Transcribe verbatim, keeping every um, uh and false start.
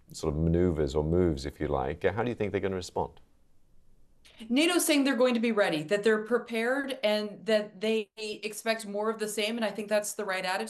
sort of maneuvers or moves, if you like, how do you think they're going to respond? NATO's saying they're going to be ready, that they're prepared, and that they expect more of the same. And I think that's the right attitude.